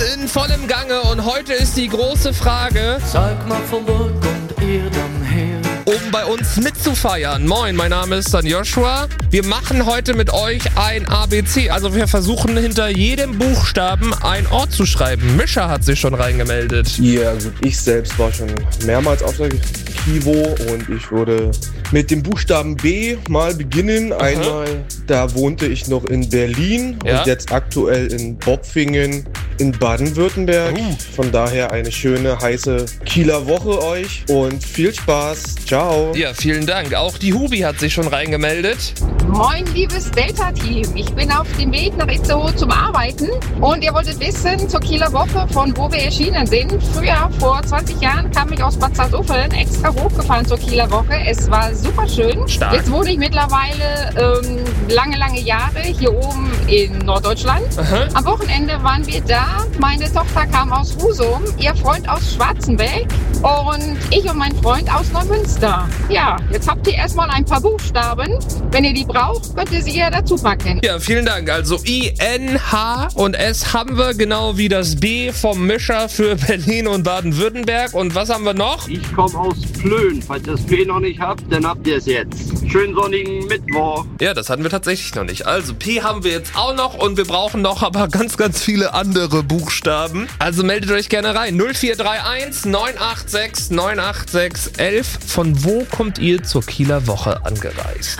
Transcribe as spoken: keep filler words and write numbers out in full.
in vollem Gange und heute ist die große Frage, Sag mal, von wo kommt ihr dann her? um bei uns mitzufeiern. Moin, mein Name ist dann Joshua. Wir machen heute mit euch ein A B C. Also wir versuchen hinter jedem Buchstaben ein Ort zu schreiben. Mischa hat sich schon reingemeldet. Ja, gut, ich selbst war schon mehrmals auf der Kivo und ich würde mit dem Buchstaben B mal beginnen. Einmal, da wohnte ich noch in Berlin Ja. und jetzt aktuell in Bopfingen in Baden-Württemberg. Uh. Von daher eine schöne, heiße Kieler Woche euch und viel Spaß. Ciao. Ja, vielen Dank. Auch die Hubi hat sich schon reingemeldet. Moin, liebes Delta-Team. Ich bin auf dem Weg nach Itzehoe zum Arbeiten und ihr wolltet wissen zur Kieler Woche, von wo wir erschienen sind. Früher, vor zwanzig Jahren, kam ich aus Bad Salzuflen extra hochgefahren zur Kieler Woche. Es war super schön. Stark. Jetzt wohne ich mittlerweile ähm, lange, lange Jahre hier oben in Norddeutschland. Aha. Am Wochenende waren wir da. Meine Tochter kam aus Husum, ihr Freund aus Schwarzenbeck und ich und mein Freund aus Neumünster. Ja, jetzt habt ihr erstmal ein paar Buchstaben. Wenn ihr die braucht, könnt ihr sie ja dazu packen. Ja, vielen Dank. Also I, N, H und S haben wir, genau wie das B vom Mischer für Berlin und Baden-Württemberg. Und was haben wir noch? Ich komme aus Plön. Falls ihr das P noch nicht habt, dann habt ihr es jetzt. Schönen sonnigen Mittwoch. Ja, das hatten wir tatsächlich noch nicht. Also P haben wir jetzt auch noch und wir brauchen noch aber ganz, ganz viele andere Buchstaben. Also meldet euch gerne rein. null vier drei eins neun acht sechs neun acht sechs elf. Von wo kommt ihr zur Kieler Woche angereist?